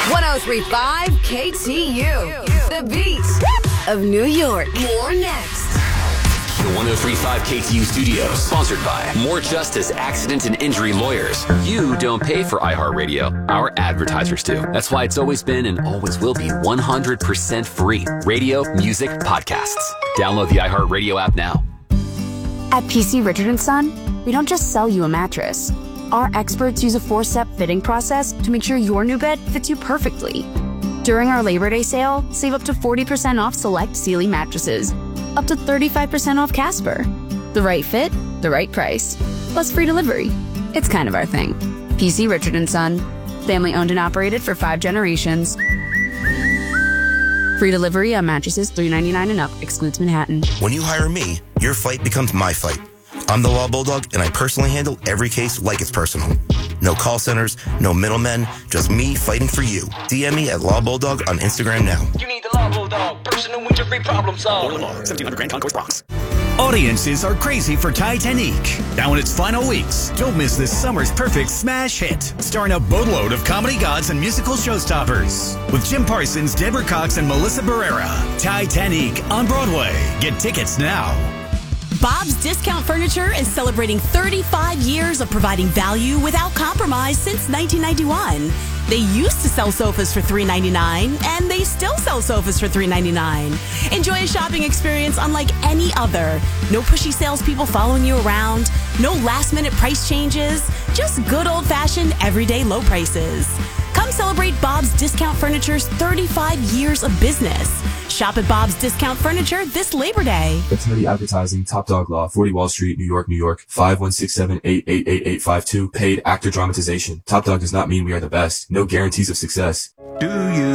103.5 KTU, the beat of New York. More next. The 103.5 KTU studios, sponsored by More Justice Accident and Injury Lawyers. You don't pay for iHeartRadio. Our advertisers do. That's why it's always been and always will be 100% free. Radio, music, podcasts. Download the iHeartRadio app now. At PC Richard & Son, we don't just sell you a mattress. Our experts use a 4-step fitting process to make sure your new bed fits you perfectly. During our Labor Day sale, save up to 40% off select Sealy mattresses, up to 35% off Casper. The right fit, the right price, plus free delivery. It's kind of our thing. PC Richard & Son, family owned and operated for 5 generations. Free delivery on mattresses $399 and up, excludes Manhattan. When you hire me, your fight becomes my fight. I'm the Law Bulldog, and I personally handle every case like it's personal. No call centers, no middlemen, just me fighting for you. DM me at Law Bulldog on Instagram now. You need the Law Bulldog, personal injury problem solved. 1700 Grand Concourse, Bronx. Audiences are crazy for Titanic. Now in its final weeks, don't miss this summer's perfect smash hit, starring a boatload of comedy gods and musical showstoppers. With Jim Parsons, Deborah Cox, and Melissa Barrera. Titanic on Broadway. Get tickets now. Bob's Discount Furniture is celebrating 35 years of providing value without compromise since 1991. They used to sell sofas for $3.99, and they still sell sofas for $3.99. Enjoy a shopping experience unlike any other. No pushy salespeople following you around, no last-minute price changes, just good old-fashioned everyday low prices. Come celebrate Bob's Discount Furniture's 35 years of business. Shop at Bob's Discount Furniture this Labor Day. Xfinity Advertising, Top Dog Law, 40 Wall Street, New York, New York, 5167-888852. Paid actor dramatization. Top Dog does not mean we are the best. No guarantees of success. Do you